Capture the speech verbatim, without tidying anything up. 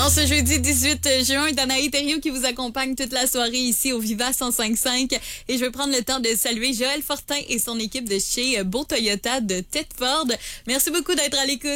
En ce jeudi dix-huit juin, Danaï Thériault qui vous accompagne toute la soirée ici au Viva cent cinq cinq. Et je vais prendre le temps de saluer Joël Fortin et son équipe de chez Beau Toyota de Thetford. Merci beaucoup d'être à l'écoute.